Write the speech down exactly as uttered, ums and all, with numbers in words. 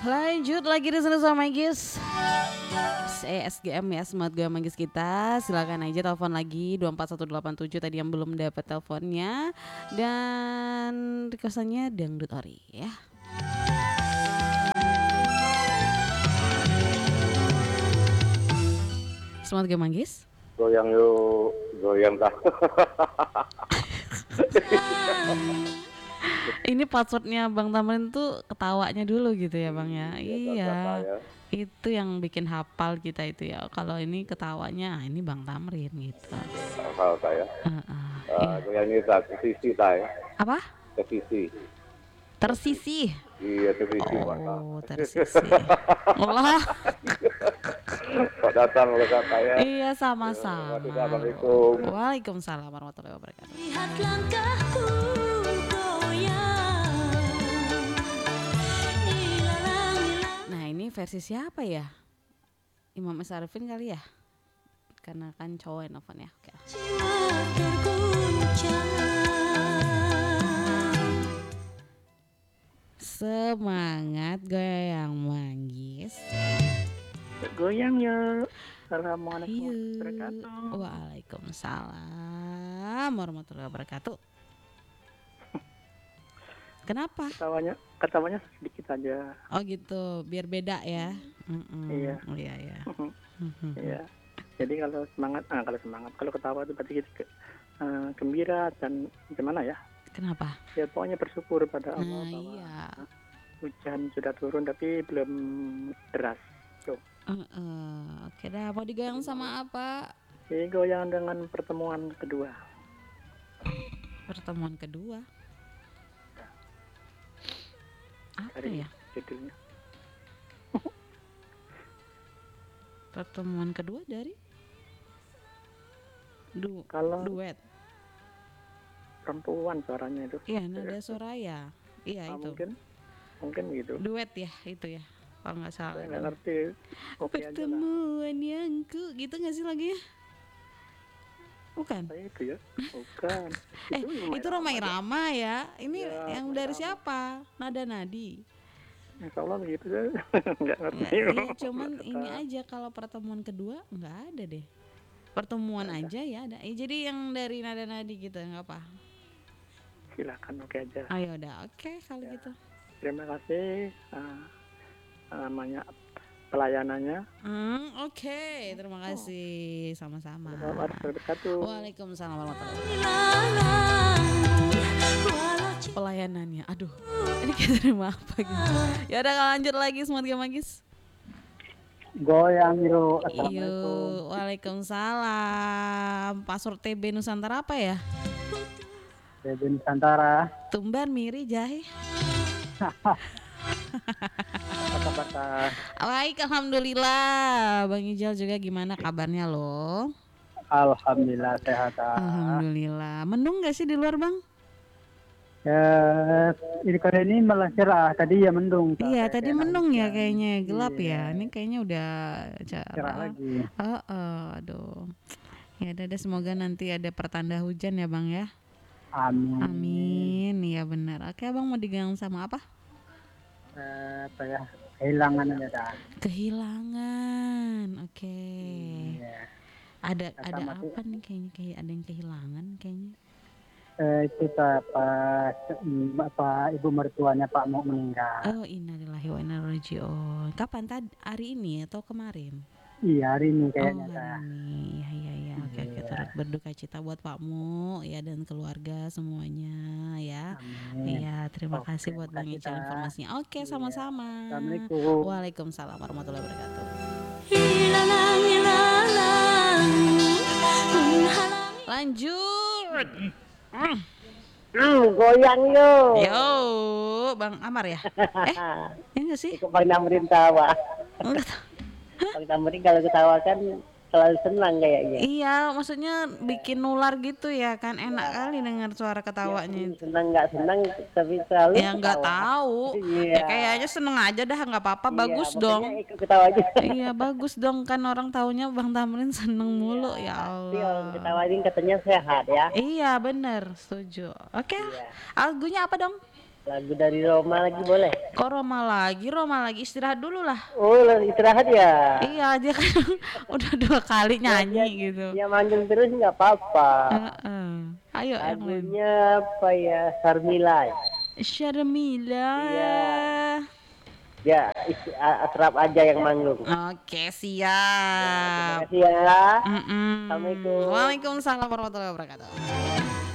Lanjut lagi di sana sama Magis. Eh, S G M ya, Smart Gue Manggis kita. Silakan aja telepon lagi dua empat satu delapan tujuh tadi yang belum dapat teleponnya. Dan requestannya dangdut ori ya. Smart Gue Manggis. Goyang yuk, goyang tak. Ini passwordnya Bang Tamrin tuh ketawanya dulu gitu ya Bang ya. Iya. Ya. Itu yang bikin hafal kita itu ya. Kalau ini ketawanya, ah, ini Bang Tamrin gitu. Hafal saya. Uh, uh, Uh, iya. goyang ini tak ke sisi saya. Apa? Ke sisi. Tersisih. Iya ke sisi. Oh, tersisih. Olah. Pak datang oleh saya. Iya sama-sama. Assalamualaikum. Waalaikumsalam warahmatullahi wabarakatuh. Lihat langkahku goyang. Nah ini versi siapa ya? Imam S. Arifin kali ya? Karena kan cowok yang nelfon ya. Oke. Jiwa terguncang. Semangat goyang manggis. Goyang ya. Assalamualaikum Iya. warahmatullahi wabarakatuh. Waalaikumsalam warahmatullahi wabarakatuh. Kenapa? Ketawanya, ketawanya sedikit aja. Oh gitu, biar beda ya. Mm-mm. Iya. Oh, iya iya. Mhm. Iya. Jadi kalau semangat, ah kalau semangat, kalau ketawa itu berarti kita ke, eh, gembira dan gimana ya? Kenapa? Ya pokoknya bersyukur pada Allah Nah bahwa iya. hujan sudah turun tapi belum deras. Tuh. Uh-uh. Oke dah, mau digoyang sama apa? Jadi goyang dengan pertemuan kedua. Pertemuan kedua. Apa Dari ya? judulnya. Pertemuan kedua dari du Kalau duet. perempuan suaranya itu. Iya, nada Soraya. Iya Ah, itu. mungkin mungkin gitu. Duet ya, itu ya. Kalau nggak salah. Saya nggak ngerti. Oke aja lah. Pertemuan yang ku, gitu nggak sih lagunya? Bukan. Saya itu ya. Bukan. Eh, itu Roma Irama. Irama ya. Ini Ya, yang Rhoma dari Irama. siapa? Nada Nadi. Insya Allah begitu ya. Nggak ngerti. Nggak, iya, cuman Nggak ini tahu. aja kalau pertemuan kedua nggak ada deh. Pertemuan Nggak ada. aja ya ada. Eh, jadi yang dari Nada Nadi gitu nggak apa? Silakan oke aja. Ayo udah, oke kalau Ya. gitu. Terima kasih uh, namanya pelayanannya. Hmm, oke, terima kasih sama-sama. Assalamualaikum warahmatullahi wabarakatuh. Waalaikumsalam warahmatullahi wabarakatuh. Walau Pelayanannya, aduh, ini kita terima apa gitu? Ya udah lanjut lagi semangat Magis. Goyang yuk. Iya, waalaikumsalam. Password T B Nusantara apa ya? Dari Nusantara. Tumbar miri jahe. Apa kabar? Baik, alhamdulillah. Bang Ijal juga gimana kabarnya lo? Alhamdulillah sehat. Alhamdulillah. Mendung gak sih di luar bang? Ya, ini kali ini malah cerah. Tadi ya mendung. Iya, tadi mendung ya kayaknya, gelap Iya. ya. Ini kayaknya udah Cerah cerah. lagi. Oh, oh, aduh. Ya udah deh, semoga nanti ada pertanda hujan ya bang ya. Amin. Amin, iya benar. Oke, abang mau digang sama apa? Eh, apa ya? Kehilangan aja dah. Kehilangan. Oke. Iya. Ada Kata ada mati. apa nih kayaknya kayak ada yang kehilangan kayaknya. Eh, itu Pak, pas mm, apa ibu mertuanya Pak mau meninggal. Oh, innalillahi wa inna ilaihi raji'un. Kapan tadi? Hari ini atau kemarin? Iya hari ini Oh, kayaknya. hari Kak. ini. Iya, iya, iya. Oke, oke. Iya. Turut berduka cita buat Pakmu ya dan keluarga semuanya ya. Amin. Iya, terima Oke, kasih buat Bang makasih, Ical Kak. informasinya. Oke, Iya. sama-sama. Assalamualaikum. Waalaikumsalam warahmatullahi wabarakatuh. ilalang ilalang menghalangi Lanjut. Mm. Hmm, goyang yuk. Yo, Bang Amar ya? Eh, ya enggak sih? Ikut Bang Tamrin tawa. Enggak tahu. Bang Tamrin kalau ketawa kan selalu senang kayaknya. Iya, maksudnya bikin nular gitu ya kan, enak kali dengar suara ketawanya itu. Senang nggak senang tapi selalu Ya nggak ketawa. tahu. Iya. Ya kayaknya seneng aja dah, nggak apa-apa. Iya, Bagus makanya dong. ikut ketawa aja. Iya bagus dong, kan orang taunya Bang Tamrin seneng mulu. Ya Pasti orang Allah. ketawain katanya sehat ya. Iya bener, setuju. Oke, Iya. lagunya apa dong? Lagu dari Roma lagi boleh? Kok Roma lagi? Roma lagi istirahat dulu lah. Oh, lagi istirahat ya? Iya dia kan udah dua kali nyanyi gitu. Ya manggil terus nggak apa-apa. Heeh. Ayo yang lain. Lagunya apa ya? Sarmila. Syarmila. Iya. Ya, is- a- Asrap aja yang manggung. Oke Terima siap. kasih ya. Mm-mm. Assalamualaikum. Waalaikumsalam warahmatullahi wabarakatuh.